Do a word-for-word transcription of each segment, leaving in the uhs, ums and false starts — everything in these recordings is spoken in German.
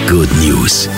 Good News.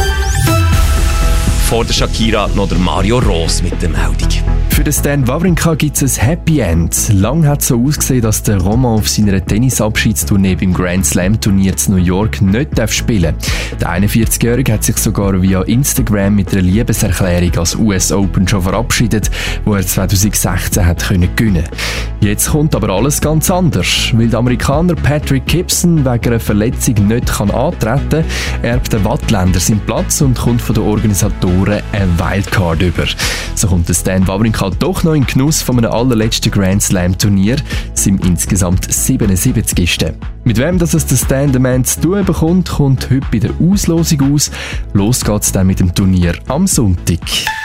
Vor der Shakira noch der Mario Rose mit der Meldung. Für den Stan Wawrinka gibt es ein Happy End. Lang hat es so ausgesehen, dass der Roman auf seiner Tennisabschiedstournee beim Grand Slam Turnier in New York nicht spielen darf. Der einundvierzigjährige hat sich sogar via Instagram mit einer Liebeserklärung als U S Open schon verabschiedet, wo er zweitausendsechzehn hat können gewinnen. Jetzt kommt aber alles ganz anders, weil der Amerikaner Patrick Gibson wegen einer Verletzung nicht kann antreten kann, erbt der Wattländer seinen Platz und kommt von den Organisatoren eine Wildcard über. So kommt der Stan Wawrinka doch noch in Genuss von einem allerletzten Grand Slam Turnier, seinem insgesamt siebenundsiebzigsten Mit wem das es der Stan the Man zu tun bekommt, kommt heute bei der Auslosung aus. Los geht's dann mit dem Turnier am Sonntag.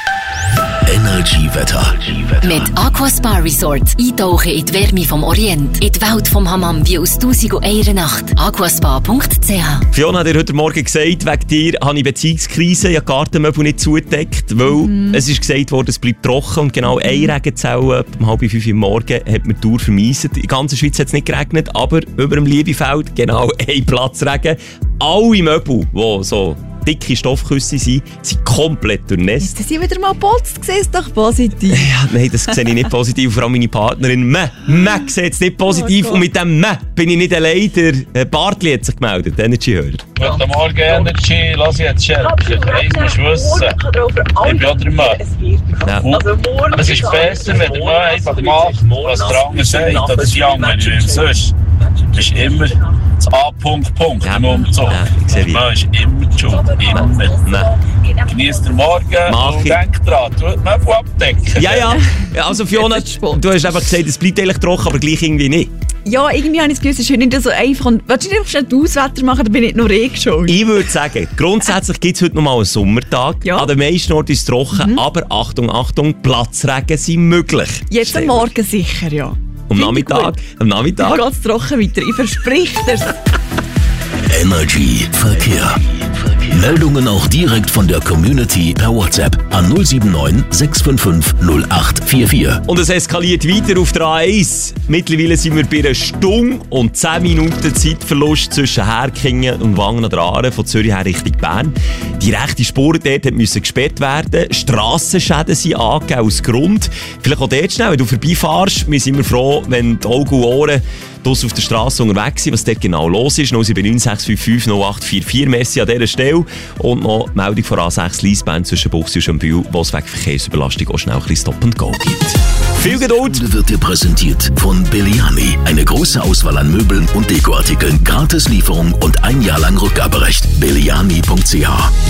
Energy Wetter. Mit Aquaspa Resort. Eintauchen in die Wärme vom Orient. In die Welt vom Hammam wie aus tausend und einer Nacht. aquaspa punkt c h. Fiona hat dir heute Morgen gesagt, wegen dir habe ich Beziehungskrise, ich habe Gartenmöbel nicht zugedeckt, weil mhm. es ist gesagt worden, es bleibt trocken und genau eine Regenzelle um halb fünf Uhr morgen hat mir die Tour vermiesen. In der ganzen Schweiz hat es nicht geregnet, aber über dem Liebefeld genau ein Platzregen. Alle Möbel, die so dicke Stoffküsse sind, sind komplett durchnässt. Jetzt sind wieder mal putzt, siehst ist doch positiv. Ja, nein, das sehe ich nicht positiv. Vor allem meine Partnerin, Meh, Meh, sieht es nicht positiv. Oh, und mit dem Meh bin ich nicht allein. Der Bartli hat sich gemeldet, Energy-Hörer. Guten Morgen, Energy. Lass jetzt Scherzen. Eins musst du wissen. Ich bin auch der Mann. Ja. Aber es ist besser, wenn der Mann einfach macht, was der andere sagt, oder das Young, wenn du sonst. Das ist immer das A-Punkt, Punkt, ja. Im Umzug. Ja, der Mann ist immer die Schuld. Immer. Nein. Genießt den Morgen Mach und ich. denk dran, du musst Möbel abdecken. Ja, ja. Also Fiona, du hast einfach gesagt, es bleibt eigentlich trocken, aber gleich irgendwie nicht. Ja, irgendwie habe ich das Gefühl, es ist nicht so einfach. Und willst du nicht schnell das Auswetter machen, dann bin ich noch eh schon. Ich würde sagen, grundsätzlich gibt es heute noch mal einen Sommertag. Ja. An den meisten Orten ist es trocken, mhm. aber Achtung, Achtung, Platzregen sind möglich. Jetzt am Morgen sicher, ja. Am Nachmittag? Am Nachmittag? Dann geht es trocken weiter, ich verspreche dir's. Energy Verkehr. Meldungen auch direkt von der Community per WhatsApp an null sieben neun sechs fünf fünf null acht vier vier. Und es eskaliert weiter auf der A eins. Mittlerweile sind wir bei einer Stunde und zehn Minuten Zeitverlust zwischen Herkingen und Wangen an der Aare von Zürich her Richtung Bern. Die rechte Spur dort musste gesperrt werden. Strassenschäden sind angegeben aus Grund. Vielleicht auch dort schnell, wenn du vorbeifährst. Wir sind immer froh, wenn die Augen und Ohren auf der Straße unterwegs sind, was dort genau los ist. null sieben neun sechs fünf fünf null acht vier vier. Merci an dieser Stelle. Und noch die Meldung von A sechs Liesbahn zwischen Buchsi und Schönbühl, wo es wegen Verkehrsüberlastung auch schnell ein bisschen Stop and Go gibt. Viel Geduld! Wird dir präsentiert von Belliani. Eine große Auswahl an Möbeln und Dekoartikeln, Gratis-Lieferung und ein Jahr lang Rückgaberecht. belliani punkt c h